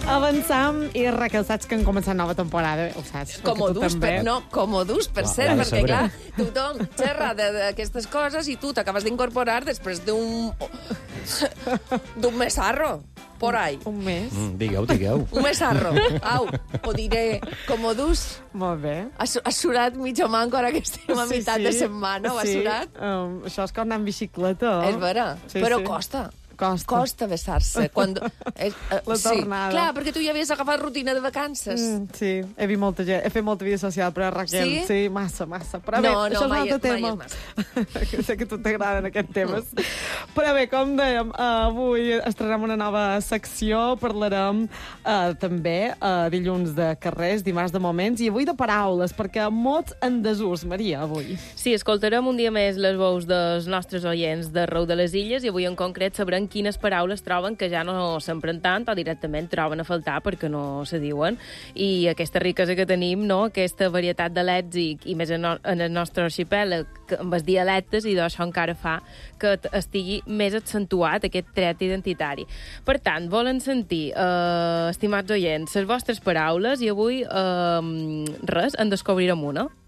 Avançam i saps que han començat nova temporada. Ho saps? Comodus, per cert, ja perquè, sabrem. clar, tothom xerra d'aquestes coses i tu t'acabes d'incorporar després d'un mesarro, por ahí. Un mes. Digueu. Un mesarro. Au, ho diré comodus. Molt bé. Has surat mitja manco ara que estem a meitat de setmana, ho has surat? Això és com anar en bicicleta. És vera, Sí, però sí. costa. Costa. Costa besar-se. La tornada. Clar, perquè tu ja havies agafat rutina de vacances. Sí, he vist molta gent. He fet molta vida social, però Raquel, Sí? massa. Però bé, això és un altre tema. Mai Sé que a tu t'agraden aquests temes. Però bé, com dèiem, avui estrenem una nova secció, parlarem també dilluns de carrers, dimarts de moments, i avui de paraules, perquè mots en desús, Maria, avui. Sí, escoltarem un dia més les veus dels nostres oients d'arreu de les illes i avui en concret sabrem quines paraules troben que ja no s'empren tant o directament troben a faltar perquè no se diuen. I aquesta riquesa que tenim, no? Aquesta varietat de lèxic i més en el nostre arxipèlag amb els dialectes, i d'això encara fa que estigui més accentuat aquest tret identitari. Per tant, volen sentir, estimats oients, les vostres paraules i avui res, en descobrirem una.